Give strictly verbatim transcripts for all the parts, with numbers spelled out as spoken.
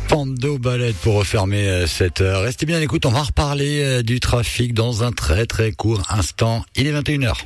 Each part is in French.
Pando Ballet pour refermer cette heure. Restez bien à l'écoute, on va reparler du trafic dans un très très court instant. Il est vingt et une heures.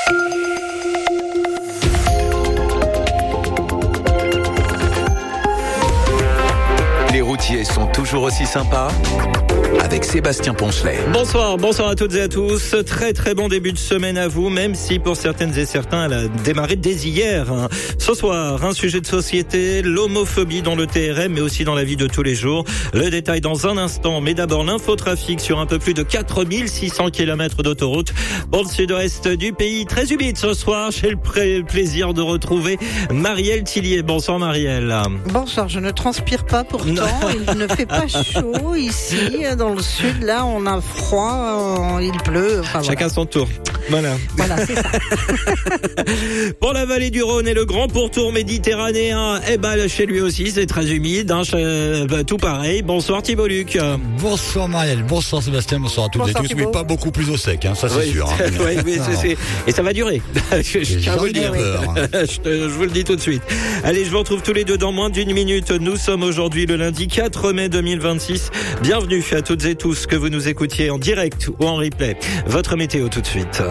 Les routiers sont toujours aussi sympas avec Sébastien Poncelet. Bonsoir, bonsoir à toutes et à tous. Très très bon début de semaine à vous, même si pour certaines et certains elle a démarré dès hier. Ce soir, un sujet de société, l'homophobie dans le T R M, mais aussi dans la vie de tous les jours. Le détail dans un instant, mais d'abord l'infotrafic sur un peu plus de quatre mille six cents kilomètres d'autoroute pour le sud-ouest du pays. Très humide ce soir, j'ai le pré- plaisir de retrouver Marielle Tillier. Bonsoir Marielle. Bonsoir, je ne transpire pas pourtant, il ne fait pas chaud ici. Dans le sud, là, on a froid, il pleut. Enfin, Chacun voilà. son tour. Voilà. Voilà, c'est ça. Pour la vallée du Rhône et le grand pourtour méditerranéen, eh ben, chez lui aussi, c'est très humide, hein, chez, bah, tout pareil. Bonsoir Thibault Luc. Bonsoir Marielle, bonsoir Sébastien, bonsoir à toutes Bonsoir et tous, Thibault. mais pas beaucoup plus au sec, hein, ça c'est Oui, sûr. Hein. oui, oui, c'est, c'est... Et ça va durer. je, je tiens à vous le dire. je, te, je vous le dis tout de suite. Allez, je vous retrouve tous les deux dans moins d'une minute. Nous sommes aujourd'hui le lundi quatre mai deux mille vingt-six. Bienvenue à toutes et tous que vous nous écoutiez en direct ou en replay. Votre météo tout de suite.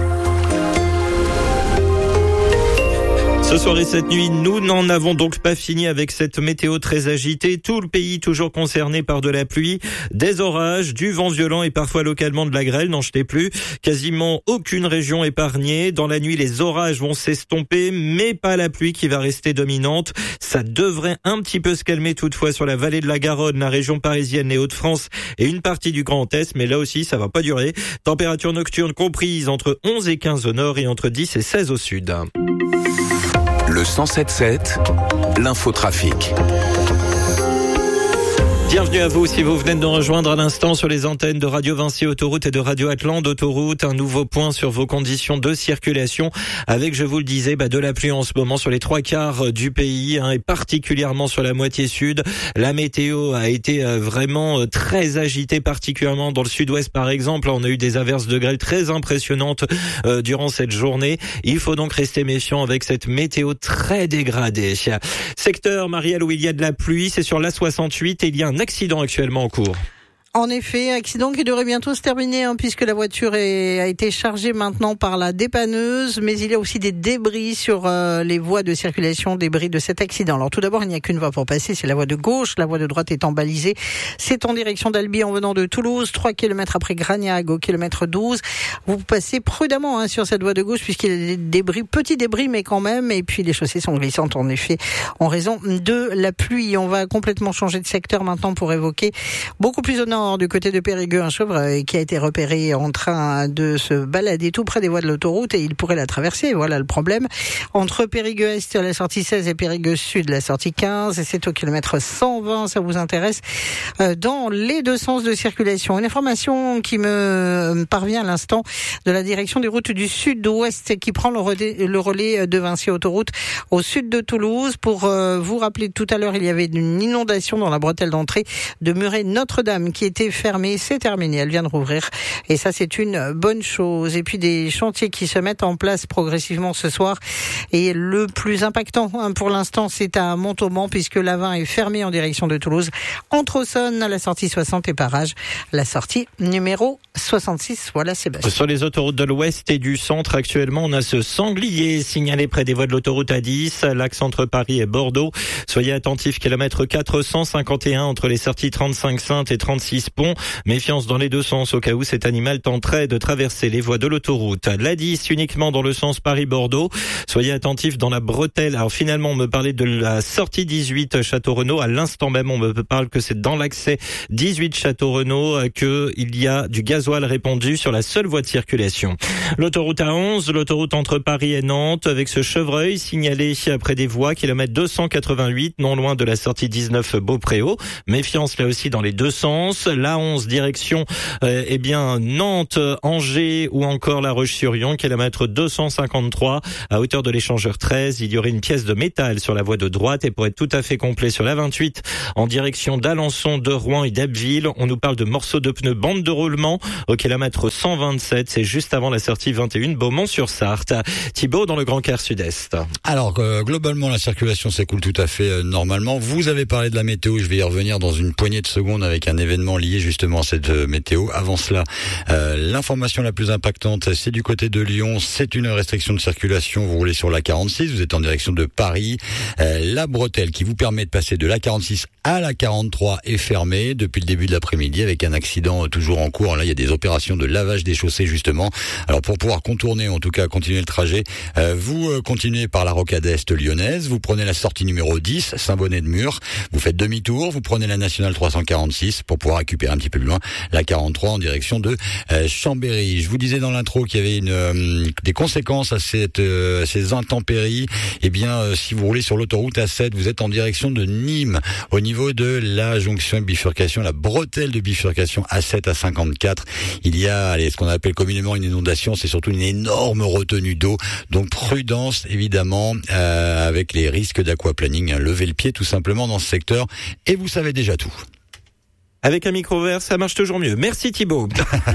Ce soir et cette nuit, nous n'en avons donc pas fini avec cette météo très agitée. Tout le pays toujours concerné par de la pluie, des orages, du vent violent et parfois localement de la grêle, n'en jetez plus. Quasiment aucune région épargnée. Dans la nuit, les orages vont s'estomper, mais pas la pluie qui va rester dominante. Ça devrait un petit peu se calmer toutefois sur la vallée de la Garonne, la région parisienne, les Hauts-de-France et une partie du Grand Est, mais là aussi, ça va pas durer. Température nocturne comprise entre onze et quinze au nord et entre dix et seize au sud. Le cent sept sept, l'infotrafic. Bienvenue à vous si vous venez de nous rejoindre à l'instant sur les antennes de Radio Vinci Autoroute et de Radio Atlante Autoroute. Un nouveau point sur vos conditions de circulation avec, je vous le disais, bah, de la pluie en ce moment sur les trois quarts du pays, hein, et particulièrement sur la moitié sud. La météo a été euh, vraiment euh, très agitée, particulièrement dans le sud-ouest par exemple. On a eu des averses de grêle très impressionnantes euh, durant cette journée. Il faut donc rester méfiant avec cette météo très dégradée. Secteur, Marielle, où il y a de la pluie, c'est sur l'A soixante-huit et il y a un accident actuellement en cours. En effet, accident qui devrait bientôt se terminer, hein, puisque la voiture est, a été chargée maintenant par la dépanneuse, mais il y a aussi des débris sur euh, les voies de circulation, débris de cet accident. Alors tout d'abord, il n'y a qu'une voie pour passer, c'est la voie de gauche, la voie de droite étant balisée. C'est en direction d'Albi en venant de Toulouse, trois kilomètres après Gragnac au kilomètre douze. Vous passez prudemment, hein, sur cette voie de gauche, puisqu'il y a des débris, petits débris, mais quand même, et puis les chaussées sont glissantes en effet, en raison de la pluie. On va complètement changer de secteur maintenant pour évoquer beaucoup plus au nord, du côté de Périgueux, un chevreuil qui a été repéré en train de se balader tout près des voies de l'autoroute et il pourrait la traverser. Voilà le problème. Entre Périgueux Est, la sortie seize, et Périgueux Sud, la sortie quinze, et c'est au kilomètre cent vingt, ça vous intéresse, dans les deux sens de circulation. Une information qui me parvient à l'instant de la direction des routes du sud-ouest qui prend le relais, le relais de Vinci Autoroute au sud de Toulouse. Pour vous rappeler, tout à l'heure, il y avait une inondation dans la bretelle d'entrée de Muret Notre-Dame qui était fermée. C'est terminé, elle vient de rouvrir et ça c'est une bonne chose. Et puis des chantiers qui se mettent en place progressivement ce soir et le plus impactant, hein, pour l'instant c'est à Montauban puisque l'A vingt est fermée en direction de Toulouse entre Auxonne à la sortie soixante et Parage la sortie numéro soixante-six. Voilà Sébastien. Sur les autoroutes de l'ouest et du centre actuellement on a ce sanglier signalé près des voies de l'autoroute A dix, l'axe entre Paris et Bordeaux. Soyez attentifs, kilomètre quatre cent cinquante et un entre les sorties trente-cinq Saintes et trente-six Pont. Méfiance dans les deux sens au cas où cet animal tenterait de traverser les voies de l'autoroute. L'A dix uniquement dans le sens Paris-Bordeaux. Soyez attentifs dans la bretelle. Alors finalement, on me parlait de la sortie dix-huit Château-Renaud. À l'instant même, on me parle que c'est dans l'accès dix-huit Château-Renaud qu'il y a du gasoil répandu sur la seule voie de circulation. L'autoroute A onze, l'autoroute entre Paris et Nantes avec ce chevreuil signalé près des voies, kilomètre deux cent quatre-vingt-huit, non loin de la sortie dix-neuf Beaupréau. Méfiance là aussi dans les deux sens. l'A onze direction euh, eh bien Nantes, Angers ou encore La Roche-sur-Yon, kilomètre deux cent cinquante-trois à hauteur de l'échangeur treize. Il y aurait une pièce de métal sur la voie de droite et pour être tout à fait complet sur la vingt-huit en direction d'Alençon, de Rouen et d'Abbeville, on nous parle de morceaux de pneus bande de roulement au kilomètre cent vingt-sept, c'est juste avant la sortie vingt et un Beaumont-sur-Sarthe. Thibaut dans le Grand Caire Sud-Est. Alors euh, globalement la circulation s'écoule tout à fait euh, normalement. Vous avez parlé de la météo, je vais y revenir dans une poignée de secondes avec un événement lié justement à cette euh, météo. Avant cela, euh, l'information la plus impactante, c'est du côté de Lyon, c'est une restriction de circulation. Vous roulez sur la quarante-six, vous êtes en direction de Paris. Euh, la bretelle qui vous permet de passer de la quarante-six à la quarante-trois est fermée depuis le début de l'après-midi avec un accident toujours en cours. Là, il y a des opérations de lavage des chaussées justement. Alors pour pouvoir contourner, en tout cas continuer le trajet, euh, vous euh, continuez par la rocade est lyonnaise, vous prenez la sortie numéro dix, Saint-Bonnet-de-Mur, vous faites demi-tour, vous prenez la nationale trois cent quarante-six pour pouvoir récupérer un petit peu plus loin la quarante-trois en direction de euh, Chambéry. Je vous disais dans l'intro qu'il y avait une, euh, des conséquences à, cette, euh, à ces intempéries. Eh bien, euh, si vous roulez sur l'autoroute A sept, vous êtes en direction de Nîmes, au niveau de la jonction bifurcation, la bretelle de bifurcation A sept à cinquante-quatre. Il y a allez, ce qu'on appelle communément une inondation, c'est surtout une énorme retenue d'eau. Donc prudence évidemment euh, avec les risques d'aquaplaning. Hein. Levez le pied tout simplement dans ce secteur et vous savez déjà tout. Avec un micro vert, ça marche toujours mieux. Merci Thibaut.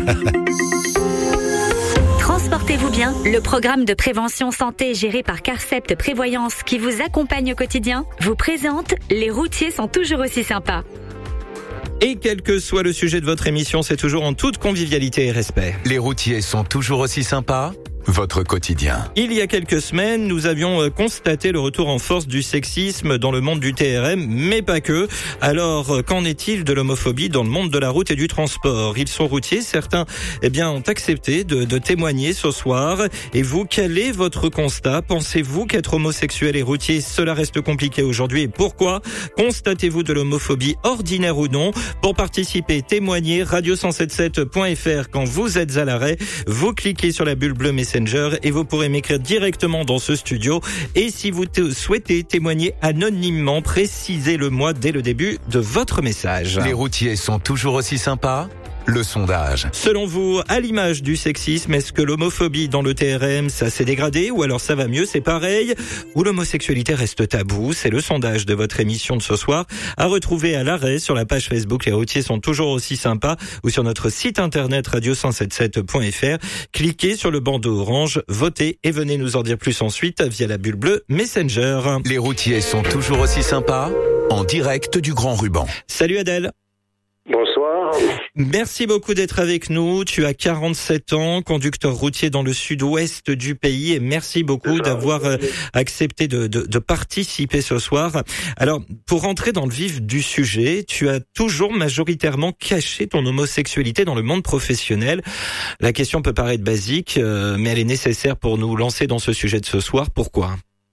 Transportez-vous bien, le programme de prévention santé géré par Carcept Prévoyance qui vous accompagne au quotidien vous présente Les routiers sont toujours aussi sympas. Et quel que soit le sujet de votre émission, c'est toujours en toute convivialité et respect. Les routiers sont toujours aussi sympas. Votre quotidien. Il y a quelques semaines, nous avions constaté le retour en force du sexisme dans le monde du T R M, mais pas que. Alors, qu'en est-il de l'homophobie dans le monde de la route et du transport ? Ils sont routiers, certains eh bien, ont accepté de, de témoigner ce soir. Et vous, quel est votre constat ? Pensez-vous qu'être homosexuel et routier, cela reste compliqué aujourd'hui ? Et pourquoi ? Constatez-vous de l'homophobie ordinaire ou non ? Pour participer, témoigner, radio cent soixante-dix-sept point f r quand vous êtes à l'arrêt. Vous cliquez sur la bulle bleue Messenger et vous pourrez m'écrire directement dans ce studio. Et si vous te souhaitez témoigner anonymement, précisez-le moi dès le début de votre message. Les routiers sont toujours aussi sympas ? Le sondage. Selon vous, à l'image du sexisme, est-ce que l'homophobie dans le T R M, ça s'est dégradé ou alors ça va mieux, c'est pareil ? Ou l'homosexualité reste tabou ? C'est le sondage de votre émission de ce soir à retrouver à l'arrêt sur la page Facebook Les routiers sont toujours aussi sympas ou sur notre site internet radio cent soixante-dix-sept point f r. Cliquez sur le bandeau orange, votez et venez nous en dire plus ensuite via la bulle bleue Messenger. Les routiers sont toujours aussi sympas en direct du Grand Ruban. Salut Adèle. Bonsoir. Merci beaucoup d'être avec nous. Tu as quarante-sept ans, conducteur routier dans le sud-ouest du pays et merci beaucoup d'avoir euh, accepté de, de, de participer ce soir. Alors, pour rentrer dans le vif du sujet, tu as toujours majoritairement caché ton homosexualité dans le monde professionnel. La question peut paraître basique, euh, mais elle est nécessaire pour nous lancer dans ce sujet de ce soir. Pourquoi ?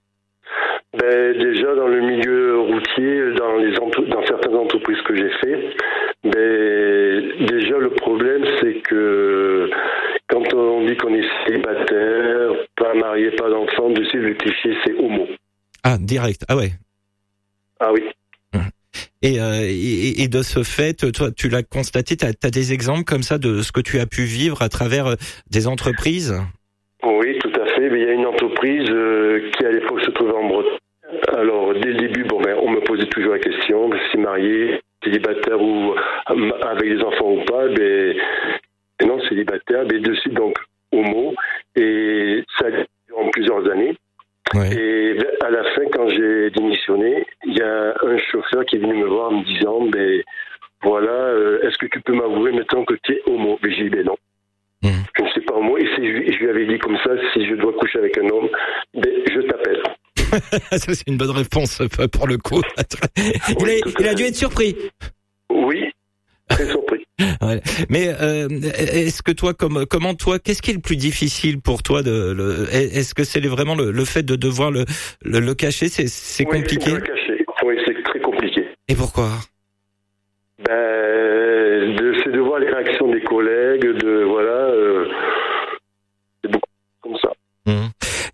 Ben, déjà, dans le milieu routier, dans, les entre- dans certaines entreprises que j'ai fait, ben, déjà, le problème, c'est que quand on dit qu'on est célibataire, pas marié, pas d'enfant, dessus, le cliché, c'est homo. Ah, direct. Ah ouais. Ah oui. Et, euh, et, et de ce fait, toi, tu l'as constaté, tu as des exemples comme ça de ce que tu as pu vivre à travers des entreprises ? Oui, tout à fait. Mais il y a une entreprise euh, qui, à l'époque, se trouvait en Bretagne. Alors, dès le début, bon, ben, on me posait toujours la question, si marié, célibataire ou euh, avec des enfants ou pas, ben, non, célibataire, mais de suite, donc, homo. Et ça a duré en plusieurs années. Ouais. Et à la fin, quand j'ai démissionné, il y a un chauffeur qui est venu me voir en me disant, ben, voilà, euh, est-ce que tu peux m'avouer maintenant que tu es homo ? Mais j'ai dit, ben non. Mmh. Je ne sais pas homo. Et si je lui avais dit comme ça, si je dois coucher avec un homme, ben, je t'appelle. Ça, c'est une bonne réponse pour le coup. Il, Oui, a, il a dû être surpris. Oui, très surpris. Ouais. Mais euh, est-ce que toi, comme, comment toi, qu'est-ce qui est le plus difficile pour toi de, le, Est-ce que c'est vraiment le, le fait de devoir le, le, le cacher, c'est, c'est oui, compliqué ? Le cacher. Oui, c'est très compliqué. Et pourquoi ? Ben, de, c'est de voir les réactions des collègues, de voilà, euh, c'est beaucoup comme ça. Mmh.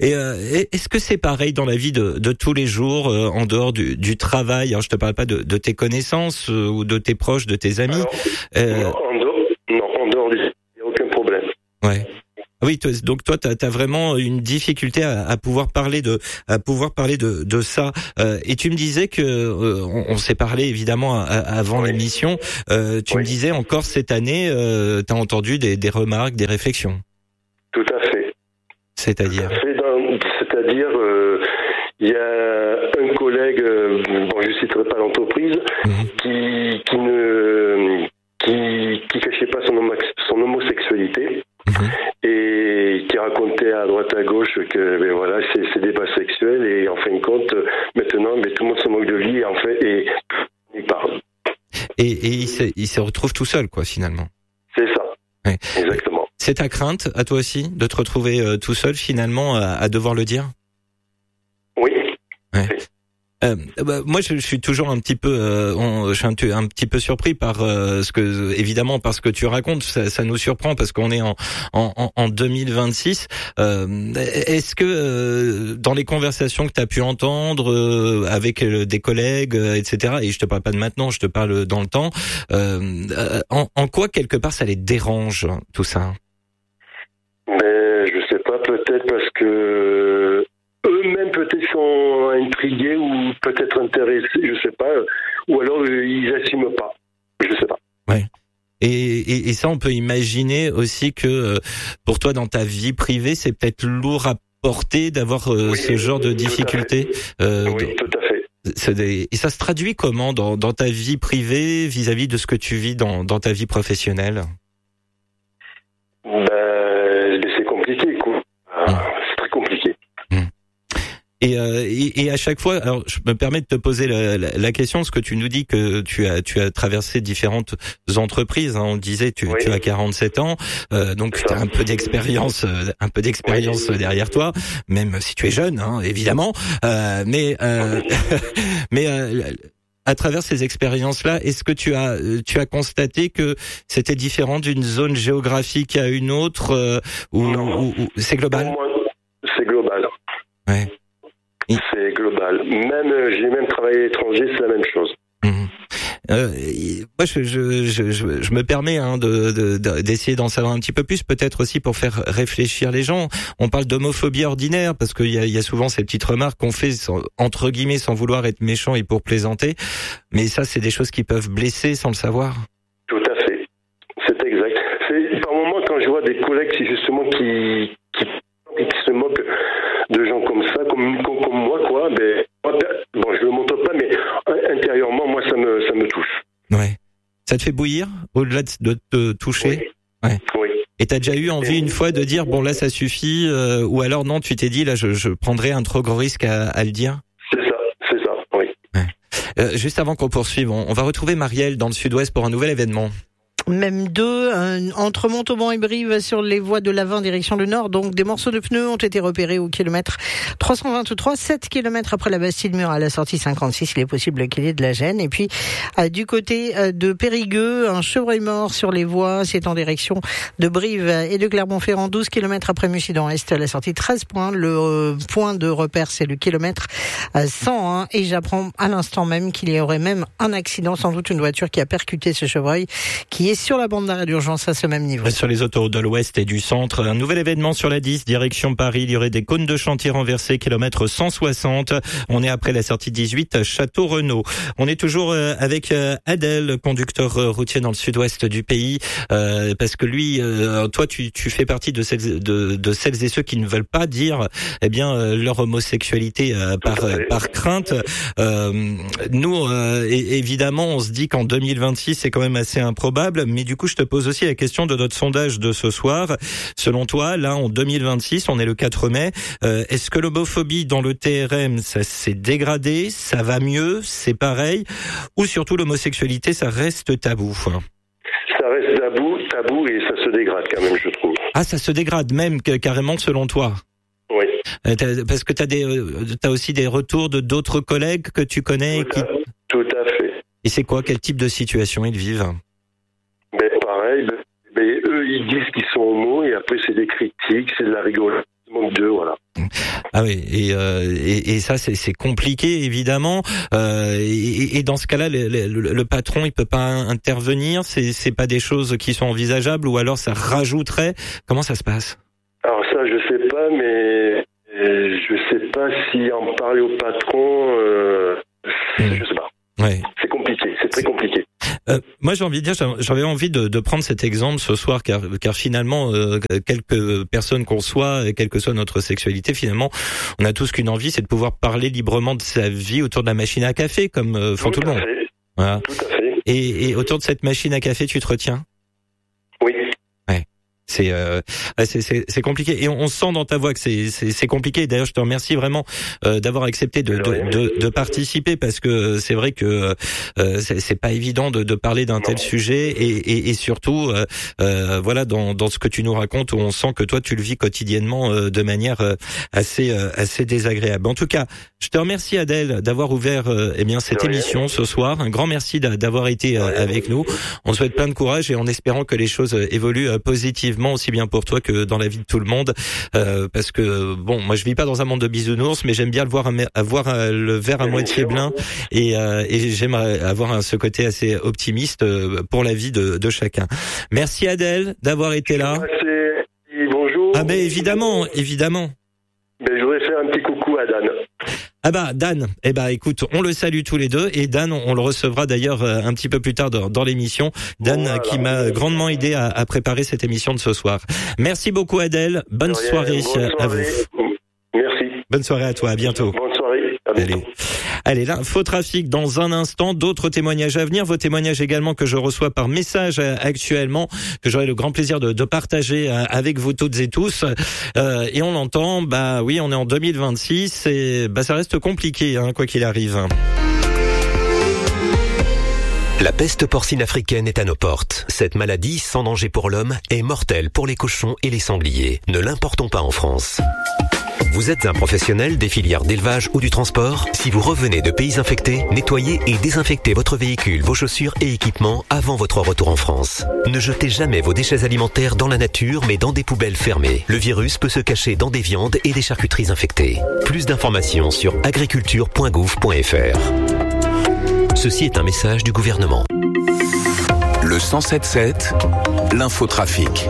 Et euh, est-ce que c'est pareil dans la vie de, de tous les jours, euh, en dehors du, du travail? Alors, je te parle pas de, de tes connaissances euh, ou de tes proches, de tes amis. Alors, euh... non, en dehors, non, en dehors du, il n'y a aucun problème. Ouais. Oui, toi, donc toi, t'as as vraiment une difficulté à, à pouvoir parler de, à pouvoir parler de, de ça. Euh, et tu me disais que euh, on, on s'est parlé évidemment à, à, avant oui. l'émission. Euh, tu oui. me disais encore cette année, euh, t'as entendu des, des remarques, des réflexions. Tout à fait. C'est-à-dire. C'est-à-dire, euh, il y a un collègue, euh, bon, je citerai pas l'entreprise, mmh. qui, qui ne, qui, qui cachait pas son, homo, son homosexualité. Mmh. Et qui racontait à droite à gauche que ben voilà c'est, c'est des débats sexuels et en fin de compte maintenant ben, tout le monde se moque de lui et en fait et il parle et, et il, se, il se retrouve tout seul quoi finalement. C'est ça. Ouais. Exactement. C'est ta crainte à toi aussi de te retrouver euh, tout seul finalement à, à devoir le dire? Oui. Ouais. Oui. Euh, bah, moi, je, je suis toujours un petit peu, euh, on, je suis un, un petit peu surpris par euh, ce que, évidemment, parce que tu racontes, ça, ça nous surprend parce qu'on est en, en, en deux mille vingt-six. Euh, est-ce que euh, dans les conversations que tu as pu entendre euh, avec euh, des collègues, euh, et cetera, et je te parle pas de maintenant, je te parle dans le temps, euh, en, en quoi quelque part ça les dérange tout ça? Mais je sais pas, peut-être parce que eux-mêmes peut-être sont intrigués ou peut-être intéressés, je sais pas, ou alors euh, ils n'assument pas, je sais pas. Ouais. Et, et, et ça, on peut imaginer aussi que euh, pour toi, dans ta vie privée, c'est peut-être lourd à porter d'avoir euh, oui, ce genre de difficultés. Euh, oui, dans, tout à fait. C'est des, et ça se traduit comment dans, dans ta vie privée vis-à-vis de ce que tu vis dans, dans ta vie professionnelle? Ben, c'est compliqué, quoi. Hum. C'est très compliqué. Hum. Et, euh, et, et à chaque fois, alors je me permets de te poser la, la, la question, parce que tu nous dis que tu as tu as traversé différentes entreprises. Hein, on disait tu, oui. tu as quarante-sept ans, euh, donc tu as un peu d'expérience, un peu d'expérience oui. derrière toi, même si tu es jeune, hein, évidemment. Euh, mais euh, mais euh, à travers ces expériences-là, est-ce que tu as tu as constaté que c'était différent d'une zone géographique à une autre, euh, ou, ou, ou c'est global? Moi, c'est global. Ouais. C'est global. Même, j'ai même travaillé à l'étranger, c'est la même chose. Mmh. Euh, moi, je, je, je, je, je me permets hein, de, de, de, d'essayer d'en savoir un petit peu plus, peut-être aussi pour faire réfléchir les gens. On parle d'homophobie ordinaire parce qu'il y a, il y a souvent ces petites remarques qu'on fait sans, entre guillemets sans vouloir être méchant et pour plaisanter. Mais ça, c'est des choses qui peuvent blesser sans le savoir. Tout à fait. C'est exact. C'est par moments quand je vois des collègues, c'est justement qui, qui, qui se moquent de gens comme ça, comme, comme, comme moi, quoi. Ben, bon, je le montre pas, mais intérieurement, moi, ça me, ça me touche. Ouais. Ça te fait bouillir, au-delà de te toucher? Oui. Ouais. Oui. Et t'as déjà eu envie une fois de dire, bon, là, ça suffit, euh, ou alors non, tu t'es dit, là, je, je prendrais un trop gros risque à, à le dire? C'est ça, c'est ça, oui. Ouais. Euh, juste avant qu'on poursuive, on, on va retrouver Marielle dans le sud-ouest pour un nouvel événement. Même deux, euh, entre Montauban et Brive sur les voies de l'Avin direction le nord. Donc des morceaux de pneus ont été repérés au kilomètre trois cent vingt-trois, sept kilomètres après la Bastille-Mur à la sortie cinquante-six. Il est possible qu'il y ait de la gêne. Et puis euh, du côté euh, de Périgueux, un chevreuil mort sur les voies. C'est en direction de Brive et de Clermont-Ferrand, douze kilomètres après Mussidan-Est à la sortie treize points. Le euh, point de repère, c'est le kilomètre euh, cent un. Et j'apprends à l'instant même qu'il y aurait même un accident, sans doute une voiture qui a percuté ce chevreuil, qui est sur la bande d'arrêt d'urgence à ce même niveau. Sur les autoroutes de l'Ouest et du Centre, un nouvel événement sur la dix, direction Paris. Il y aurait des cônes de chantier renversés, kilomètre cent soixante. On est après la sortie dix-huit, Château-Renaud. On est toujours avec Adèle, conducteur routier dans le sud-ouest du pays, euh, parce que lui, euh, toi, tu, tu fais partie de celles, de, de celles et ceux qui ne veulent pas dire, eh bien, leur homosexualité euh, par, par crainte. Euh, nous, euh, évidemment, on se dit qu'en deux mille vingt-six, c'est quand même assez improbable. Mais du coup, je te pose aussi la question de notre sondage de ce soir. Selon toi, là, en deux mille vingt-six, on est le quatre mai, euh, est-ce que l'homophobie dans le T R M, ça s'est dégradé, ça va mieux, c'est pareil, ou surtout l'homosexualité, ça reste tabou? Ça reste tabou, tabou et ça se dégrade quand même, je trouve. Ah, ça se dégrade même carrément selon toi? Oui. Euh, parce que t'as des, t'as aussi des retours de d'autres collègues que tu connais. Tout à, qui... tout à fait. Et c'est quoi, quel type de situation ils vivent? Ben pareil, ben, ben, eux ils disent qu'ils sont homo et après c'est des critiques, c'est de la rigolade, sont deux, voilà. Ah oui, et, euh, et, et ça c'est, c'est compliqué évidemment. Euh, et, et dans ce cas-là, le, le, le patron il peut pas intervenir. C'est, c'est pas des choses qui sont envisageables, ou alors ça rajouterait. Comment ça se passe? Alors ça, je sais pas, mais je sais pas si en parler au patron, euh, mmh. je sais pas. Ouais. C'est compliqué, c'est très compliqué. Euh, moi, j'ai envie de dire, j'avais envie de, de prendre cet exemple ce soir, car, car finalement, euh, quelques personnes qu'on soit, et quelle que soit notre sexualité, finalement, on a tous qu'une envie, c'est de pouvoir parler librement de sa vie autour de la machine à café, comme euh, font tout, tout le monde. Fait. Voilà. Tout à fait. Et, et autour de cette machine à café, tu te retiens? Oui. Ouais. C'est, euh, c'est c'est c'est compliqué, et on, on sent dans ta voix que c'est c'est, c'est compliqué. D'ailleurs, je te remercie vraiment euh, d'avoir accepté de, de de de participer, parce que c'est vrai que euh, c'est, c'est pas évident de de parler d'un tel sujet, et et, et surtout euh, euh, voilà, dans dans ce que tu nous racontes, où on sent que toi tu le vis quotidiennement euh, de manière euh, assez euh, assez désagréable. En tout cas, je te remercie, Adèle, d'avoir ouvert euh, eh bien cette émission ce soir. Un grand merci d'avoir été euh, avec nous. On te souhaite plein de courage, et en espérant que les choses évoluent euh, positivement, aussi bien pour toi que dans la vie de tout le monde, euh, parce que bon, moi je vis pas dans un monde de bisounours, mais j'aime bien le voir avoir le verre à moitié plein, et, euh, et j'aime avoir ce côté assez optimiste pour la vie de, de chacun. Merci, Adèle, d'avoir été là. Bonjour. Ah ben évidemment, évidemment. Ben, je voudrais faire un petit coucou à Dan. Ah bah Dan, eh bah écoute, on le salue tous les deux, et Dan, on le recevra d'ailleurs un petit peu plus tard dans, dans l'émission. Dan, voilà, qui m'a grandement aidé à, à préparer cette émission de ce soir. Merci beaucoup, Adèle. Bonne rien, soirée, bonne soirée à vous. Merci. Bonne soirée à toi. À bientôt. Bonne soirée. À bientôt. Allez. Allez, l'infotrafic dans un instant, d'autres témoignages à venir, vos témoignages également que je reçois par message actuellement, que j'aurai le grand plaisir de, de partager avec vous toutes et tous. Euh, et on l'entend, bah oui, on est en deux mille vingt-six, et bah ça reste compliqué, hein, quoi qu'il arrive. La peste porcine africaine est à nos portes. Cette maladie, sans danger pour l'homme, est mortelle pour les cochons et les sangliers. Ne l'importons pas en France. Vous êtes un professionnel des filières d'élevage ou du transport? Si vous revenez de pays infectés, nettoyez et désinfectez votre véhicule, vos chaussures et équipements avant votre retour en France. Ne jetez jamais vos déchets alimentaires dans la nature, mais dans des poubelles fermées. Le virus peut se cacher dans des viandes et des charcuteries infectées. Plus d'informations sur agriculture point gouv point f r. Ceci est un message du gouvernement. Le cent sept sept, l'infotrafic.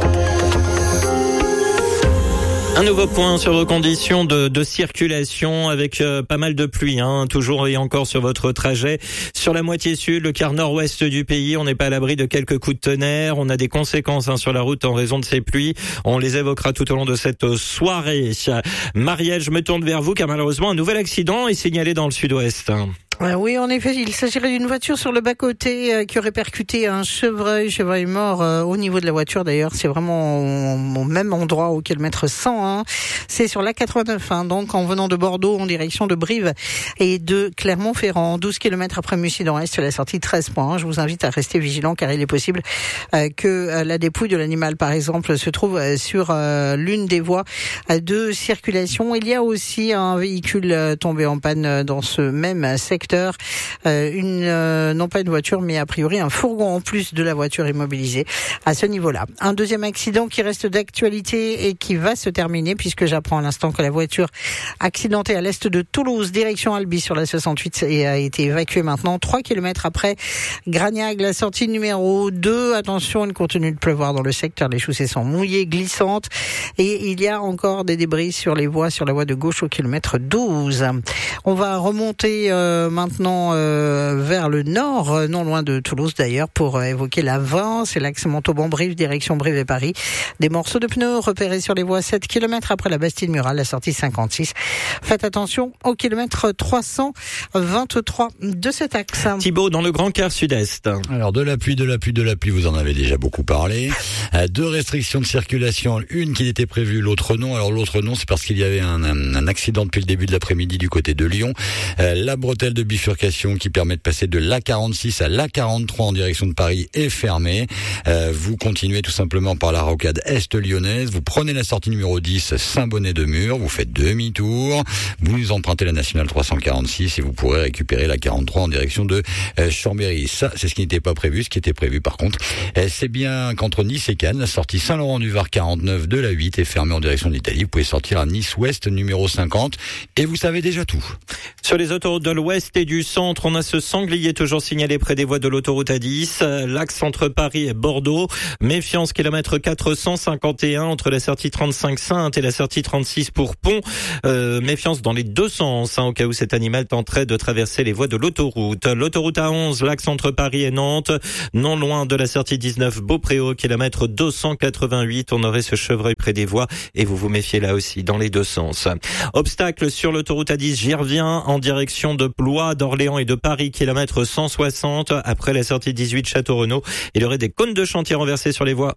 Un nouveau point sur vos conditions de, de circulation, avec euh, pas mal de pluie, hein, toujours et encore sur votre trajet. Sur la moitié sud, le quart nord-ouest du pays, on n'est pas à l'abri de quelques coups de tonnerre. On a des conséquences hein, sur la route en raison de ces pluies. On les évoquera tout au long de cette soirée. Marielle, je me tourne vers vous, car malheureusement un nouvel accident est signalé dans le sud-ouest. Euh, oui, en effet, il s'agirait d'une voiture sur le bas-côté euh, qui aurait percuté un chevreuil. Chevreuil mort euh, au niveau de la voiture. D'ailleurs, c'est vraiment au, au même endroit, au kilomètre cent. Hein. C'est sur l'A quatre-vingt-neuf, hein, donc en venant de Bordeaux en direction de Brive et de Clermont-Ferrand. douze kilomètres après Mussy-dans-Est, la sortie treize points. Je vous invite à rester vigilant, car il est possible euh, que euh, la dépouille de l'animal, par exemple, se trouve euh, sur euh, l'une des voies euh, de circulation. Il y a aussi un véhicule euh, tombé en panne euh, dans ce même secteur. Euh, une, euh, non pas une voiture, mais a priori un fourgon en plus de la voiture immobilisée à ce niveau-là. Un deuxième accident qui reste d'actualité et qui va se terminer, puisque j'apprends à l'instant que la voiture accidentée à l'est de Toulouse, direction Albi sur la soixante-huit, et a été évacuée maintenant trois kilomètres après Gragnac, la sortie numéro deux. Attention, il continue de pleuvoir dans le secteur, les chaussées sont mouillées, glissantes, et il y a encore des débris sur les voies, sur la voie de gauche au kilomètre douze. On va remonter euh, maintenant euh, vers le nord, euh, non loin de Toulouse d'ailleurs, pour euh, évoquer la vingt, c'est l'axe Montauban-Brive, direction Brive et Paris. Des morceaux de pneus repérés sur les voies sept kilomètres après la Bastide-Murale, la sortie cinquante-six. Faites attention au kilomètre trois cent vingt-trois de cet axe. Thibaut, dans le Grand Quart Sud-Est. Alors de la pluie, de la pluie, de la pluie, vous en avez déjà beaucoup parlé. Euh, deux restrictions de circulation, une qui était prévue, l'autre non. Alors l'autre non, c'est parce qu'il y avait un, un, un accident depuis le début de l'après-midi du côté de Lyon. Euh, la bretelle de de bifurcation qui permet de passer de l'A quarante-six à l'A quarante-trois en direction de Paris est fermé. Euh, vous continuez tout simplement par la rocade est lyonnaise. Vous prenez la sortie numéro dix, Saint-Bonnet-de-Mur. Vous faites demi-tour. Vous empruntez la nationale trois cent quarante-six et vous pourrez récupérer la quarante-trois en direction de euh, Chambéry. Ça, c'est ce qui n'était pas prévu. Ce qui était prévu, par contre, euh, c'est bien qu'entre Nice et Cannes, la sortie Saint-Laurent-du-Var quarante-neuf de la huit est fermée en direction de l'Italie. Vous pouvez sortir à Nice-Ouest numéro cinquante et vous savez déjà tout. Sur les autoroutes de l'Ouest et du Centre, on a ce sanglier toujours signalé près des voies de l'autoroute A dix, l'axe entre Paris et Bordeaux. Méfiance, kilomètre quatre cent cinquante et un entre la sortie trente-cinq Sainte et la sortie trente-six pour Pont. Euh, méfiance dans les deux sens, hein, au cas où cet animal tenterait de traverser les voies de l'autoroute. L'autoroute A onze, l'axe entre Paris et Nantes, non loin de la sortie dix-neuf Beaupréau, kilomètre deux cent quatre-vingt-huit. On aurait ce chevreuil près des voies et vous vous méfiez là aussi dans les deux sens. Obstacle sur l'autoroute A dix, j'y reviens, en direction de Blois, d'Orléans et de Paris, kilomètre cent soixante. Après la sortie dix-huit Château-Renaud, il y aurait des cônes de chantier renversés sur les voies.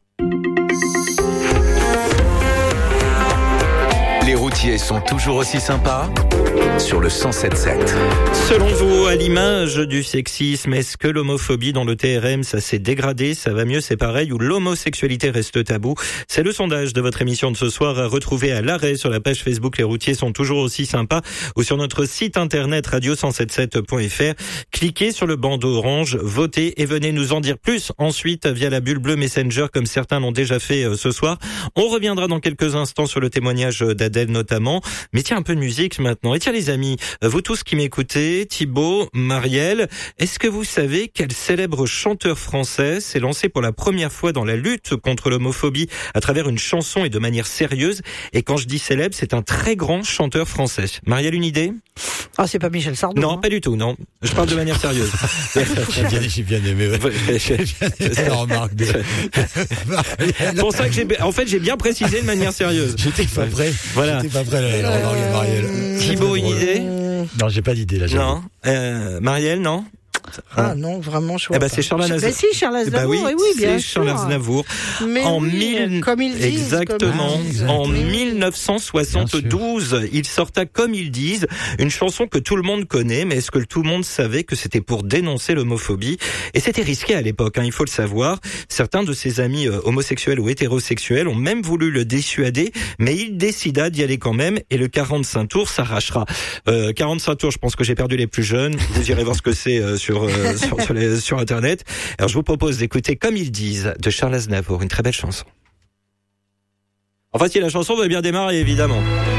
Les routiers sont toujours aussi sympas sur le cent sept sept. Selon vous, à l'image du sexisme, est-ce que l'homophobie dans le T R M, ça s'est dégradé, ça va mieux, c'est pareil, ou l'homosexualité reste tabou? C'est le sondage de votre émission de ce soir à retrouver à l'arrêt sur la page Facebook Les routiers sont toujours aussi sympas ou sur notre site internet radio cent soixante-dix-sept point f r. Cliquez sur le bandeau orange, votez et venez nous en dire plus ensuite via la bulle bleue Messenger comme certains l'ont déjà fait ce soir. On reviendra dans quelques instants sur le témoignage d'Adèle notamment. Mais tiens, un peu de musique maintenant. Et tiens les amis, vous tous qui m'écoutez, Thibaut, Marielle, est-ce que vous savez quel célèbre chanteur français s'est lancé pour la première fois dans la lutte contre l'homophobie à travers une chanson et de manière sérieuse? Et quand je dis célèbre, c'est un très grand chanteur français. Marielle, une idée? Ah, c'est pas Michel Sardou. Non, hein. Pas du tout, non. Je parle de manière sérieuse. J'ai bien, j'ai bien aimé. Ouais. J'ai bien aimé la remarque de... C'est pour ça que j'ai, en fait, j'ai bien précisé de manière sérieuse. J'étais pas prêt. Voilà. J'étais pas prêt à la remarque de Marielle. Thibaut, une idée? Non, j'ai pas d'idée là. J'avoue. Non. Euh, Marielle, non? Ah non, vraiment, je vois Eh ben, pas. c'est Charles Aznavour. Ben si, Charles Aznavour, Eh ben oui, oui, oui, bien c'est sûr. Charles Aznavour. Mais en oui, mille... comme ils disent. Exactement. Comme ils disent. En Oui. mille neuf cent soixante-douze, il sorta Comme ils disent, une chanson que tout le monde connaît, mais est-ce que tout le monde savait que c'était pour dénoncer l'homophobie? Et c'était risqué à l'époque, hein, il faut le savoir. Certains de ses amis euh, homosexuels ou hétérosexuels ont même voulu le dissuader, mais il décida d'y aller quand même, et le quarante-cinq tours s'arrachera. Euh, quarante-cinq tours, je pense que j'ai perdu les plus jeunes. Vous irez voir ce que c'est euh, sur, euh, sur, sur, les, sur Internet. Alors je vous propose d'écouter Comme ils disent de Charles Aznavour, une très belle chanson. En fait, si la chanson veut bien démarrer, évidemment.